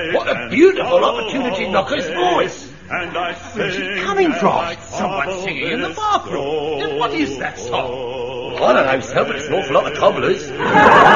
What a beautiful opportunity knocker's voice. And I Where's it coming from? Someone singing in the bathroom. Then what is that song? I don't know, sir, but it's an awful lot of cobblers. Well,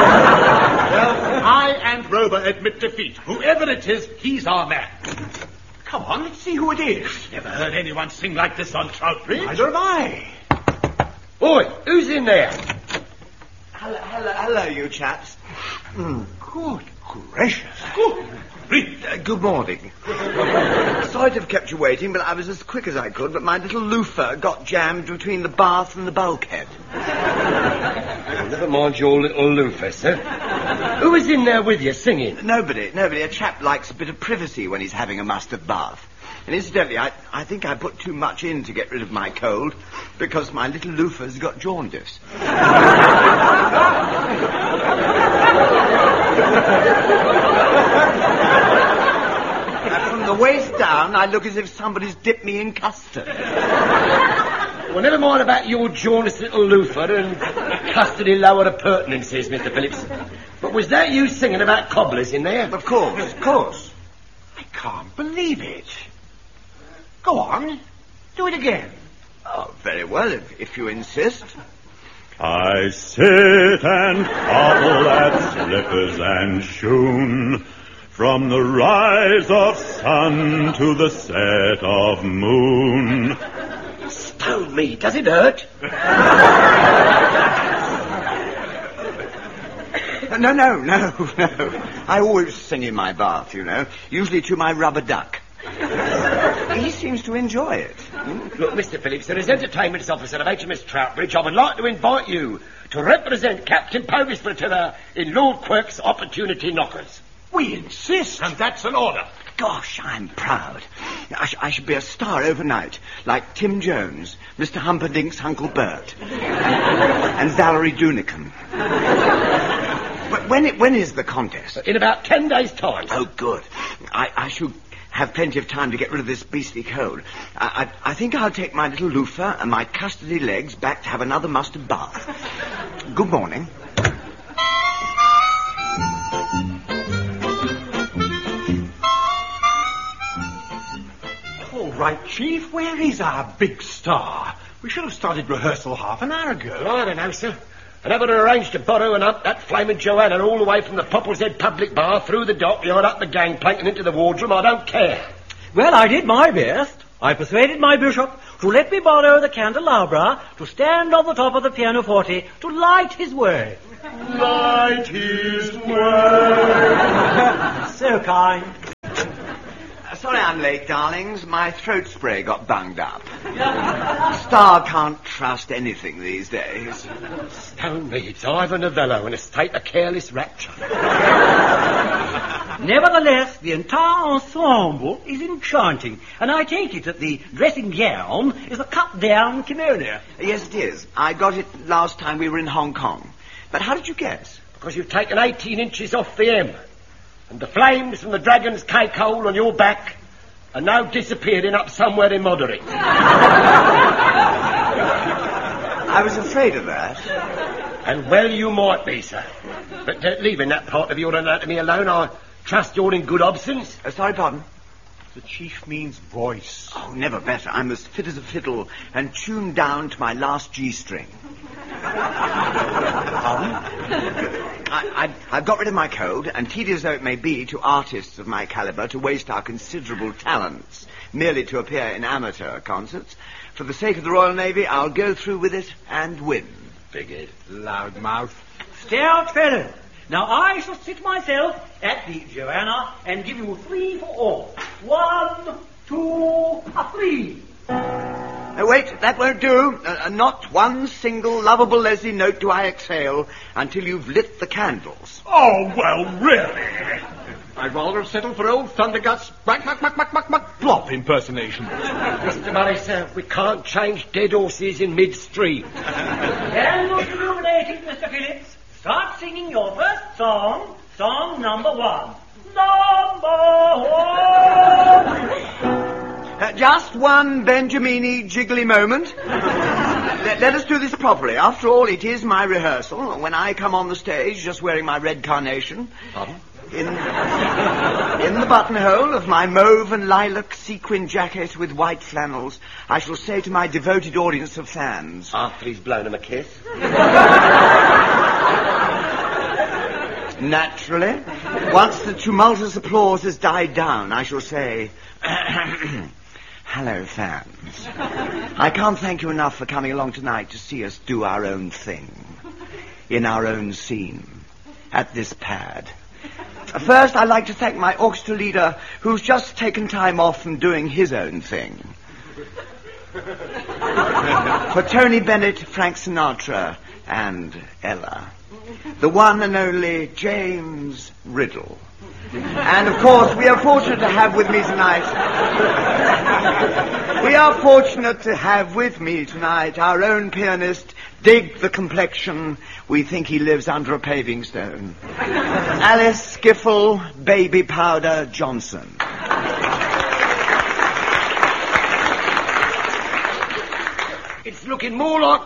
I and Rover admit defeat. Whoever it is, he's our man. Come on, let's see who it is. Never heard anyone sing like this on Trout Bridge. Neither have I. Oi, who's in there? Hello, you chaps. Good gracious. Good morning. Sorry to have kept you waiting, but I was as quick as I could, but my little loofah got jammed between the bath and the bulkhead. Well, never mind your little loofah, sir. Who is in there with you singing? Nobody. A chap likes a bit of privacy when he's having a mustard bath. And incidentally, I think I put too much in to get rid of my cold, because my little loofah's got jaundice. From the waist down, I look as if somebody's dipped me in custard. Well, never mind about your jaundiced little loofah and custardy lower appurtenances, Mr. Phillips. But was that you singing about cobblers in there? Of course. I can't believe it. Go on. Do it again. Oh, very well, if you insist. I sit and cobble at slippers and shoon, from the rise of sun to the set of moon. Stone me, does it hurt? No. I always sing in my bath, you know, usually to my rubber duck. He seems to enjoy it. Look, Mr. Phillips, as entertainment officer of HMS Troutbridge, I would like to invite you to represent Captain Povisford in Lord Quirk's Opportunity Knockers. We insist, and that's an order. Gosh, I'm proud. I should be a star overnight, like Tim Jones, Mr. Humperdinck's Uncle Bert, and Valerie Dunican. When is the contest? In about 10 days' time. Oh, good. I should have plenty of time to get rid of this beastly cold. I think I'll take my little loofah and my custardy legs back to have another mustard bath. Good morning. All right, Chief, where is our big star? We should have started rehearsal half an hour ago. I don't know, sir. And I would have arranged to borrow and up that flaming Joanna all the way from the Popple's Head public bar, through the dockyard, up the gangplank and into the wardroom. I don't care. Well, I did my best. I persuaded my bishop to let me borrow the candelabra to stand on the top of the pianoforte to light his way. Light his way. So kind. Sorry I'm late, darlings. My throat spray got bunged up. Star can't trust anything these days. Stone me, it's Ivor Novello in a state of careless rapture. Nevertheless, the entire ensemble is enchanting, and I take it that the dressing gown is a cut-down kimono. Yes, it is. I got it last time we were in Hong Kong. But how did you guess? Because you've taken 18 inches off the hem. And the flames from the dragon's cake hole on your back are now disappearing up somewhere immoderate. I was afraid of that. And well you might be, sir. But leaving that part of your anatomy alone, I trust you're in good obstinance. Sorry, pardon? The Chief means voice. Oh, never better. I'm as fit as a fiddle and tuned down to my last G-string. Pardon? I've got rid of my cold, and tedious though it may be to artists of my caliber to waste our considerable talents merely to appear in amateur concerts, for the sake of the Royal Navy, I'll go through with it and win. Big Loudmouth. Stout fellow. Now I shall sit myself at the Joanna and give you 3 for all. 1, 2, 3. Wait, that won't do. Not one single lovable Leslie note do I exhale until you've lit the candles. Oh, well, really? I'd rather have settled for old Thundergut's Blop impersonation. Mr. Murray, sir, we can't change dead horses in midstream. Then you're illuminating, Mr. Phillips. Start singing your first song, song number 1. Number 1! Just one Benjamini jiggly moment. Let us do this properly. After all, it is my rehearsal. When I come on the stage just wearing my red carnation... Pardon? in the buttonhole of my mauve and lilac sequin jacket with white flannels, I shall say to my devoted audience of fans... After he's blown him a kiss? Naturally. Once the tumultuous applause has died down, I shall say... Hello, fans. I can't thank you enough for coming along tonight to see us do our own thing. In our own scene. At this pad. First, I'd like to thank my orchestra leader, who's just taken time off from doing his own thing. For Tony Bennett, Frank Sinatra, and Ella. The one and only James Riddle. And, of course, we are fortunate to have with me tonight... our own pianist, Dig the Complexion. We think he lives under a paving stone. Alice Skiffle Baby Powder Johnson. It's looking more like...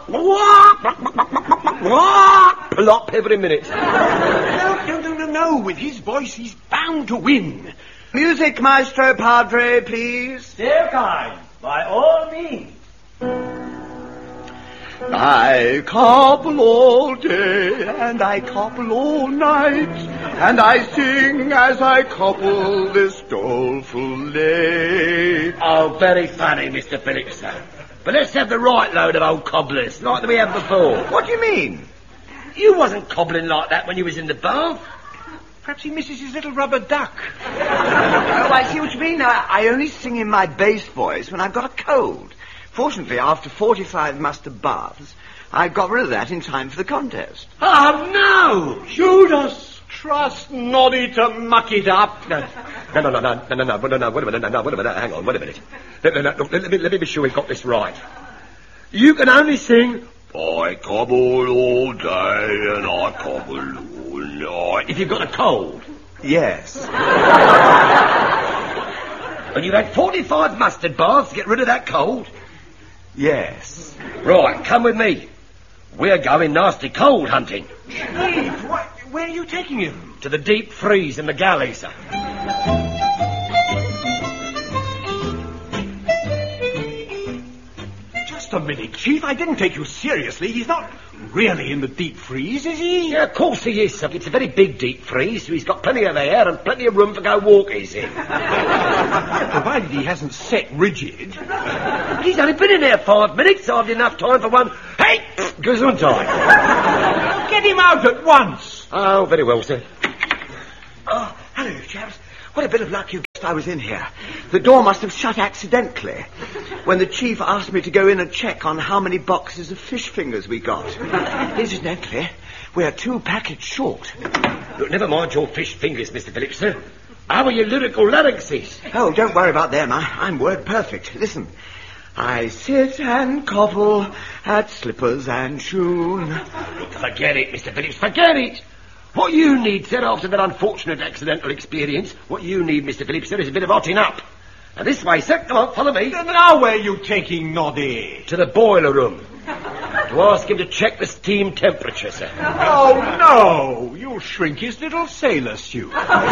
plop every minute. No. With his voice, he's bound to win. Music, Maestro Padre, please. Dear kind, by all means. I cobble all day, and I cobble all night, and I sing as I cobble this doleful lay. Oh, very funny, Mr. Phillips, sir. But let's have the right load of old cobblers, like we had before. What do you mean? You wasn't cobbling like that when you was in the bath. Perhaps he misses his little rubber duck. Oh, I see what you mean. I only sing in my bass voice when I've got a cold. Fortunately, after 45 mustard baths, I got rid of that in time for the contest. Oh, no! Judas! Trust Noddy to muck it up. No, wait a minute, hang on, wait a minute. Let me be sure we've got this right. You can only sing, I cobble all day and I cobble all night, if you've got a cold. Yes. And you've had 45 mustard baths to get rid of that cold? Yes. Right, come with me. We're going nasty cold hunting. Chief, where are you taking him? To the deep freeze in the galley, sir. Just a minute, Chief. I didn't take you seriously. He's not really in the deep freeze, is he? Yeah, of course he is, sir. It's a very big deep freeze, so he's got plenty of air and plenty of room to go walkies in. Provided he hasn't set rigid. He's only been in there 5 minutes, so I've enough time for one. Hey, Gesundheit. Get him out at once. Oh, very well, sir. Oh, hello, chaps. What a bit of luck you guessed I was in here. The door must have shut accidentally when the chief asked me to go in and check on how many boxes of fish fingers we got. Incidentally, we're 2 packets short. Look, never mind your fish fingers, Mr. Phillips, sir. How are your lyrical larynxes? Oh, don't worry about them. I'm word perfect. Listen. I sit and cobble at slippers and shoon. Look, forget it, Mr. Phillips, forget it. What you need, sir, after that unfortunate accidental experience, what you need, Mr. Phillips, sir, is a bit of hotting up. And this way, sir, come on, follow me. Now where are you taking Noddy? To the boiler room. To ask him to check the steam temperature, sir. Oh, no. You'll shrink his little sailor suit.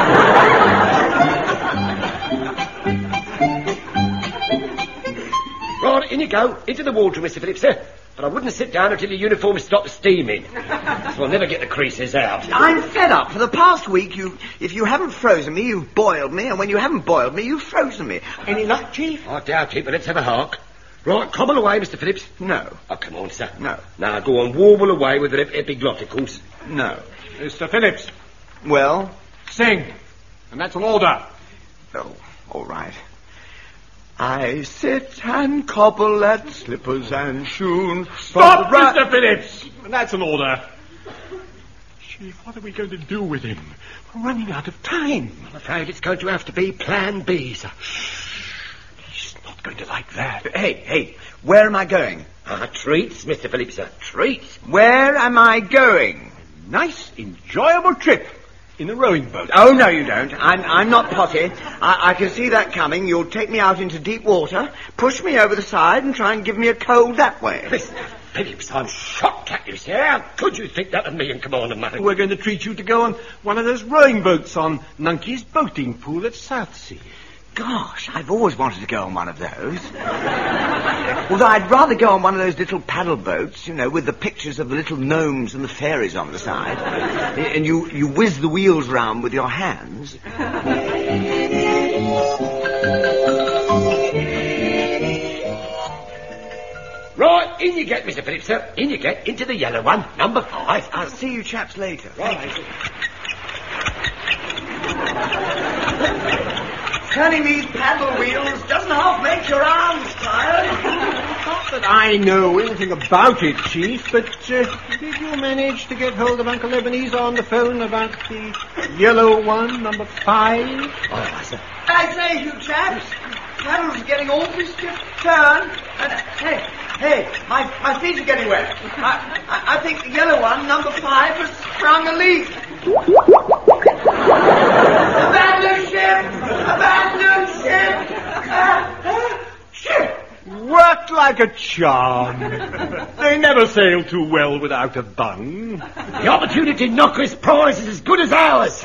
Right, in you go. Into the wardrobe, Mr. Phillips, sir. But I wouldn't sit down until your uniform stopped steaming. So we'll never get the creases out. I'm fed up. For the past week, if you haven't frozen me, you've boiled me, and when you haven't boiled me, you've frozen me. Any luck, Chief? I doubt it, but let's have a hark. Right, cobble away, Mr. Phillips. No. Oh, come on, sir. No. Now, go on, warble away with the epiglotticals. No. Mr. Phillips. Well? Sing. And that's an order. Oh, all right. I sit and cobble at slippers and shoon. Stop, Mr. Phillips! And that's an order. Chief, what are we going to do with him? We're running out of time. I'm afraid it's going to have to be Plan B, sir. He's not going to like that. Hey, where am I going? Treats, Mr. Phillips, sir. Treats. Where am I going? Nice, enjoyable trip. In a rowing boat. Oh, no, you don't. I'm not potty. I can see that coming. You'll take me out into deep water, push me over the side, and try and give me a cold that way. Phillips, I'm shocked at you, sir. How could you think that of me and Commander Murray? We're going to treat you to go on one of those rowing boats on Nunkey's boating pool at Southsea. Gosh, I've always wanted to go on one of those. Although I'd rather go on one of those little paddle boats, you know, with the pictures of the little gnomes and the fairies on the side. And you whiz the wheels round with your hands. Right, in you get, Mr. Phillips, sir. In you get, into the yellow one, number 5. I'll see you chaps later. Right. Turning these paddle wheels doesn't half make your arms tired. Not that I know anything about it, Chief, but did you manage to get hold of Uncle Ebenezer on the phone about the yellow one, number 5? Oh, sir. I say, you chaps, paddles are getting awfully stiff to turn. And, hey, my feet are getting wet. I think the yellow one, number 5, has sprung a leak. Abandon ship! Abandon ship! Ship! Worked like a charm. They never sail too well without a bung. The Opportunity Knockers prize is as good as ours.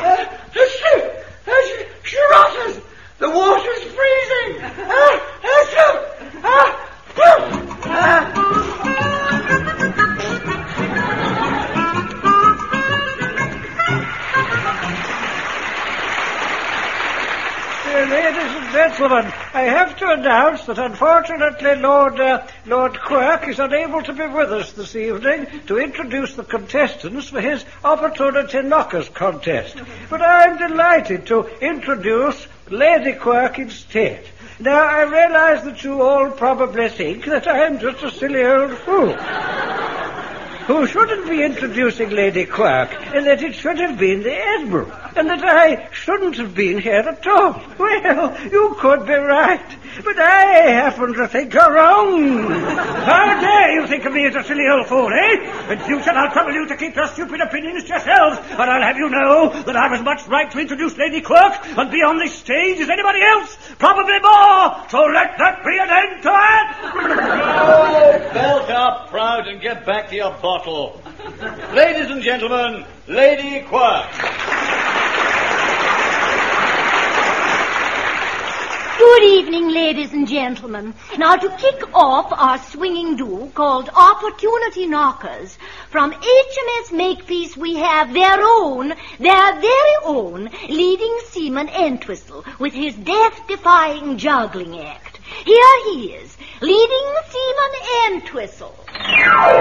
Shiratas! The water's freezing! Ladies and gentlemen, I have to announce that unfortunately Lord Quirk is unable to be with us this evening to introduce the contestants for his Opportunity Knockers contest. But I'm delighted to introduce Lady Quirk instead. Now, I realize that you all probably think that I'm just a silly old fool who shouldn't be introducing Lady Quirk, and that it should have been the Admiral, and that I shouldn't have been here at all. Well, you could be right, but I happen to think you're wrong. How dare you think of me as a silly old fool, eh? In future, I'll trouble you to keep your stupid opinions to yourselves, and I'll have you know that I've as much right to introduce Lady Quirk and be on this stage as anybody else, probably more, so let that be an end to it! Oh, belt up proud and get back to your bottle. Ladies and gentlemen, Lady Quirk. Good evening, ladies and gentlemen. Now, to kick off our swinging duel called Opportunity Knockers, from HMS Makepeace we have their very own leading seaman Entwistle with his death-defying juggling act. Here he is, leading seaman Entwistle.